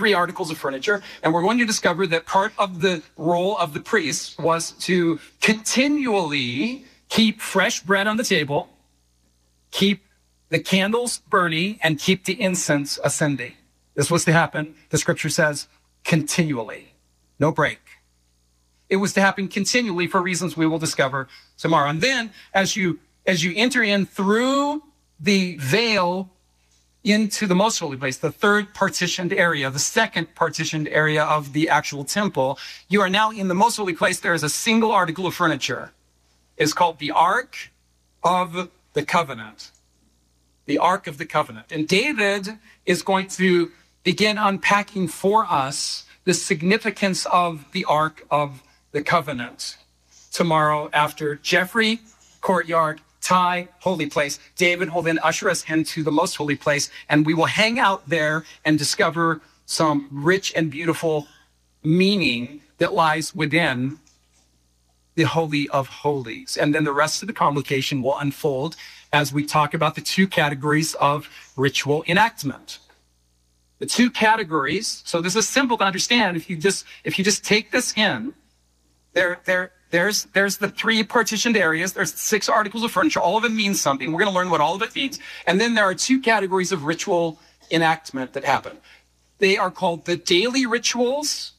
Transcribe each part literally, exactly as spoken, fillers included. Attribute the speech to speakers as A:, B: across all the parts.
A: three articles of furniture, and we're going to discover that part of the role of the priest was to continually keep fresh bread on the table, keep the candles burning, and keep the incense ascending. This was to happen, the scripture says, continually. No break. It was to happen continually for reasons we will discover tomorrow. And then as you as you enter in through the veil into the most holy place, the third partitioned area, the second partitioned area of the actual temple, you are now in the most holy place. There is a single article of furniture. It's called the Ark of the Covenant. The Ark of the Covenant. And David is going to begin unpacking for us the significance of the Ark of the Covenant tomorrow after Jeffrey, courtyard, Ty, holy place. David will then usher us into the most holy place, and we will hang out there and discover some rich and beautiful meaning that lies within the Holy of Holies. And then the rest of the convocation will unfold as we talk about the two categories of ritual enactment. The two categories, so this is simple to understand if you just if you just take this in, there, there, there's there's the three partitioned areas, there's six articles of furniture, all of it means something. We're going to learn what all of it means. And then there are two categories of ritual enactment that happen. They are called the daily rituals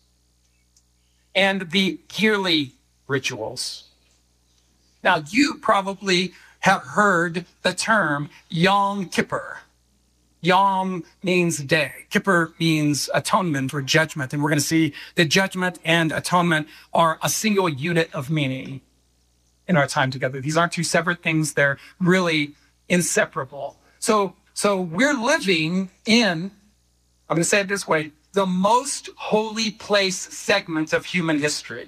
A: and the yearly rituals. Now, you probably have heard the term Yom Kippur. Yom means day. Kippur means atonement or judgment. And we're going to see that judgment and atonement are a single unit of meaning in our time together. These aren't two separate things. They're really inseparable. So, so we're living in, I'm going to say it this way, the most holy place segment of human history.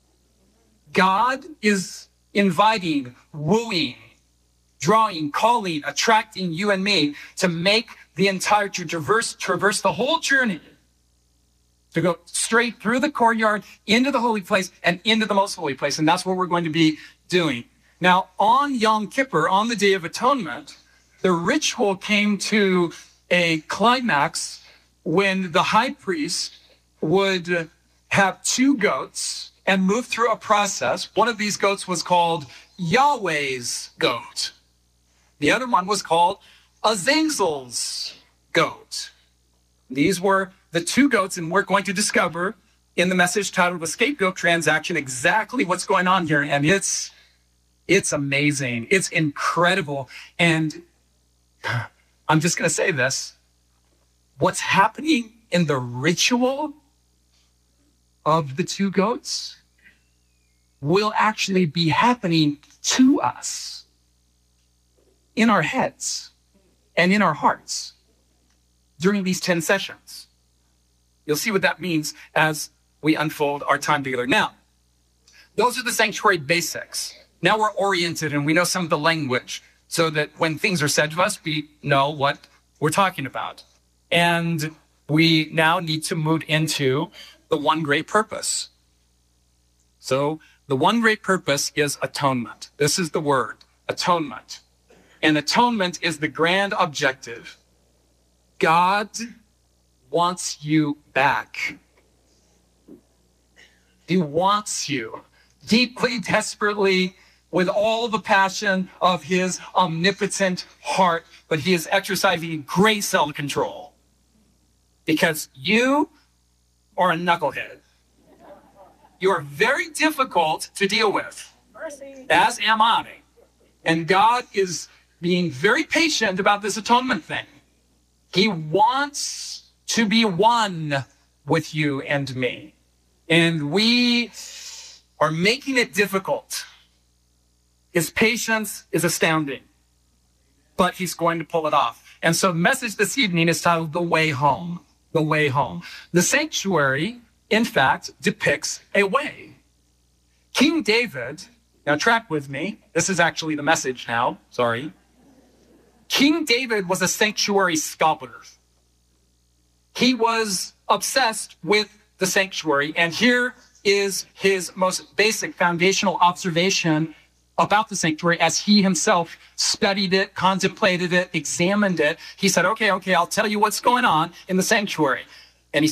A: God is inviting, wooing, drawing, calling, attracting you and me to make the entire, to traverse, traverse the whole journey, to go straight through the courtyard, into the holy place, and into the most holy place. And that's what we're going to be doing. Now, on Yom Kippur, on the Day of Atonement, the ritual came to a climax when the high priest would have two goats and move through a process. One of these goats was called Yahweh's goat. The other one was called Azazel's goat. These were the two goats, and we're going to discover in the message titled The Scapegoat Transaction exactly what's going on here. And it's, it's amazing. It's incredible. And I'm just going to say this. What's happening in the ritual of the two goats will actually be happening to us in our heads and in our hearts during these ten sessions. You'll see what that means as we unfold our time together. Now, those are the sanctuary basics. Now we're oriented and we know some of the language so that when things are said to us, we know what we're talking about. And we now need to move into the one great purpose. So the one great purpose is atonement. This is the word, atonement. And atonement is the grand objective. God wants you back. He wants you deeply, desperately, with all the passion of his omnipotent heart, but he is exercising great self-control because you are a knucklehead. You are very difficult to deal with, Mercy. As am I. And God is being very patient about this atonement thing. He wants to be one with you and me. And we are making it difficult. His patience is astounding, but he's going to pull it off. And so the message this evening is titled The Way Home. The Way Home. The sanctuary, in fact, depicts a way. King David, now track with me. This is actually the message now. Sorry. King David was a sanctuary scholar. He was obsessed with the sanctuary, and here is his most basic foundational observation about the sanctuary as he himself studied it, contemplated it, examined it. He said, okay, okay, I'll tell you what's going on in the sanctuary.